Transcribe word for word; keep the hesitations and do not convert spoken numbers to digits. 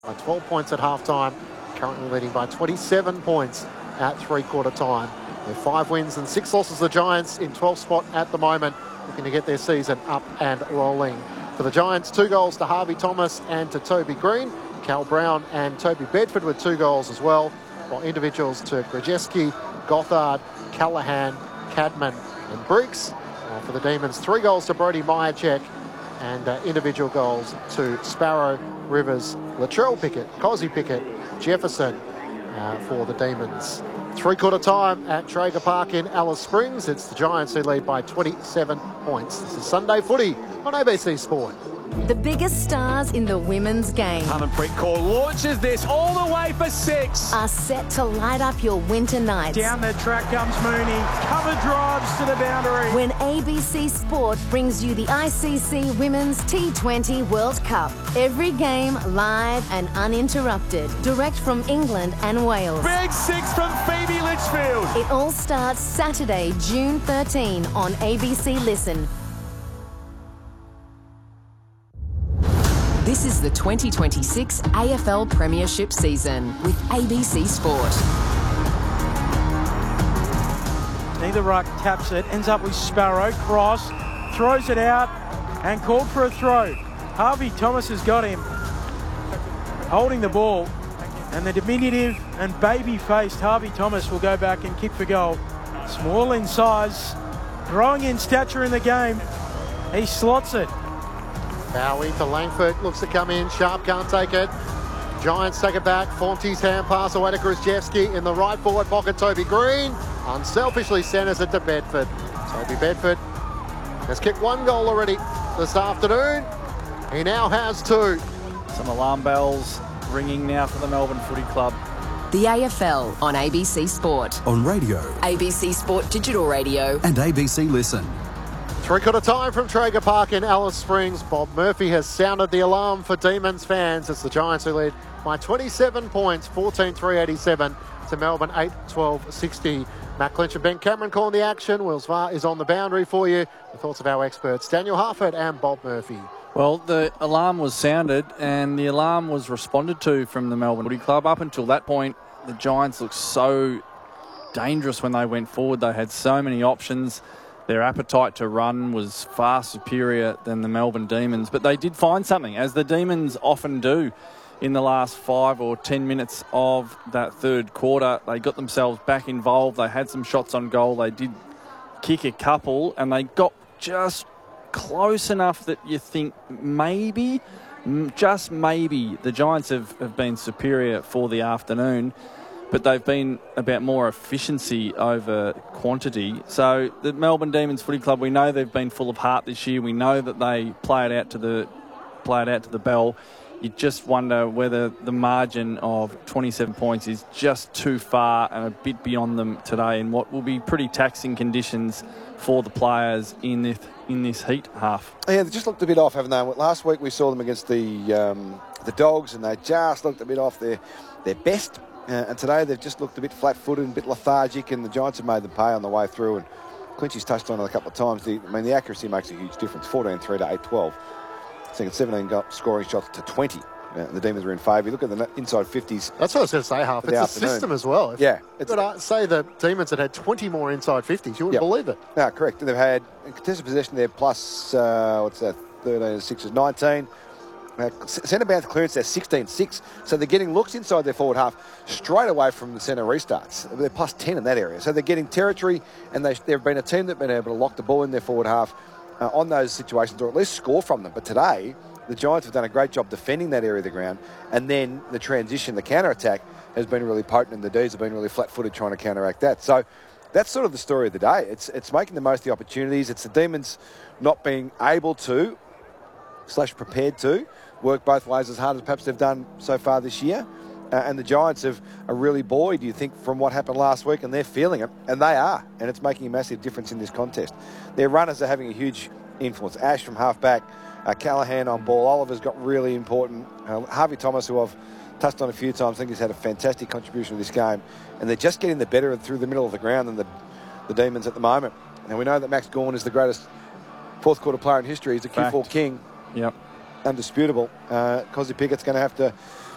by twelve points at halftime, currently leading by twenty-seven points at three-quarter time. They're five wins and six losses, the Giants, in twelfth spot at the moment, looking to get their season up and rolling. For the Giants, two goals to Harvey Thomas and to Toby Green. Cal Brown and Toby Bedford with two goals as well, while individuals to Grzeski, Gothard, Callahan, Cadman and Briggs. Uh, for the Demons, three goals to Brody Myercheck and uh, individual goals to Sparrow, Rivers, Latrell Pickett, Cozzy Pickett, Jefferson uh, for the Demons. Three-quarter time at Traeger Park in Alice Springs. It's the Giants who lead by twenty-seven points. This is Sunday Footy on A B C Sport. The biggest stars in the women's game Harmanpreet Kaur launches this all the way for six. are set to light up your winter nights. Down the track comes Mooney. Cover drives to the boundary. When A B C Sport brings you the I C C Women's T twenty World Cup. Every game live and uninterrupted. Direct from England and Wales. Big six from Phoebe Litchfield. It all starts Saturday, June thirteenth on A B C Listen. This is the twenty twenty-six A F L Premiership season with A B C Sport. Neither ruck taps it. Ends up with Sparrow. Cross. Throws it out and called for a throw. Harvey Thomas has got him. Holding the ball. And the diminutive and baby-faced Harvey Thomas will go back and kick for goal. Small in size. Growing in stature in the game. He slots it. Bowie to Langford, looks to come in. Sharp can't take it. Giants take it back. Fonte's hand pass away to Grzeski in the right forward pocket. Toby Green unselfishly centres it to Bedford. Toby Bedford has kicked one goal already this afternoon. He now has two. Some alarm bells ringing now for the Melbourne Footy Club. The A F L on A B C Sport. On radio A B C Sport Digital Radio. and A B C Listen. Three-quarter time from Traeger Park in Alice Springs. Bob Murphy has sounded the alarm for Demons fans. It's the Giants who lead by twenty-seven points, fourteen three eighty-seven to Melbourne eight twelve sixty. Matt Clinch and Ben Cameron calling the action. Wills VAR is on the boundary for you. The thoughts of our experts, Daniel Harford and Bob Murphy. Well, the alarm was sounded and the alarm was responded to from the Melbourne Footy Club. Up until that point, the Giants looked so dangerous when they went forward. They had so many options. Their appetite to run was far superior than the Melbourne Demons. But they did find something, as the Demons often do in the last five or ten minutes of that third quarter. They got themselves back involved. They had some shots on goal. They did kick a couple, and they got just close enough that you think maybe, just maybe, the Giants have, have been superior for the afternoon. But they've been about more efficiency over quantity. So the Melbourne Demons Footy Club, we know they've been full of heart this year. We know that they play it out to the play it out to the bell. You just wonder whether the margin of twenty-seven points is just too far and a bit beyond them today, in what will be pretty taxing conditions for the players in this in this heat half. Yeah, they just looked a bit off, haven't they? Last week we saw them against the um, the Dogs, and they just looked a bit off their their best. Uh, and today they've just looked a bit flat-footed and a bit lethargic, and the Giants have made them pay on the way through. And Clinchy's touched on it a couple of times. The, I mean, the accuracy makes a huge difference. fourteen three to eight twelve. Second, seventeen go- scoring shots to twenty. Uh, the Demons are in favour. You look at the inside fifties. That's what I was going to say, Half. It's the a afternoon. system as well. If Yeah. you could uh, say the Demons had had twenty more inside fifties, you wouldn't Yep. believe it. No, correct. And they've had contested possession there plus, uh, what's that, thirteen six is nineteen. Uh, centre bounce clearance, they're sixteen six. So they're getting looks inside their forward half straight away from the centre restarts. They're plus ten in that area. So they're getting territory, and they, they've been a team that have been able to lock the ball in their forward half uh, on those situations, or at least score from them. But today, the Giants have done a great job defending that area of the ground, and then the transition, the counter-attack, has been really potent, and the D's have been really flat-footed trying to counteract that. So that's sort of the story of the day. It's, it's making the most of the opportunities. It's the Demons not being able to, slash prepared to, work both ways as hard as perhaps they've done so far this year. Uh, and the Giants have are really buoyed, you think, from what happened last week, and they're feeling it, and they are, and it's making a massive difference in this contest. Their runners are having a huge influence. Ash from halfback, uh, Callahan on ball, Oliver's got really important. Uh, Harvey Thomas, who I've touched on a few times, I think he's had a fantastic contribution to this game, and they're just getting the better through the middle of the ground than the, the Demons at the moment. And we know that Max Gawn is the greatest fourth quarter player in history. He's a Q four Fact. king. Yep. Undisputable. Uh, Cozzy Pickett's going to have to